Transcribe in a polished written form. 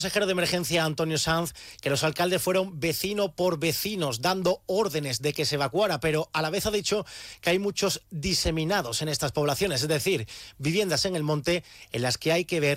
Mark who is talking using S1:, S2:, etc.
S1: Consejero de emergencia Antonio Sanz que los alcaldes fueron vecino por vecinos dando órdenes de que se evacuara, pero a la vez ha dicho que hay muchos diseminados en estas poblaciones, es decir, viviendas en el monte en las que hay que ver